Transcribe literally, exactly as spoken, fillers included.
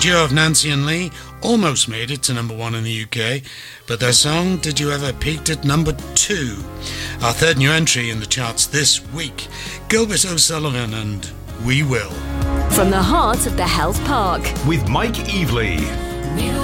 duo of Nancy and Lee almost made it to number one in the U K, but their song Did You Ever peaked at number two. Our third new entry in the charts this week, Gilbert O'Sullivan and We Will. From the heart of the Health Park, with Mike Evely.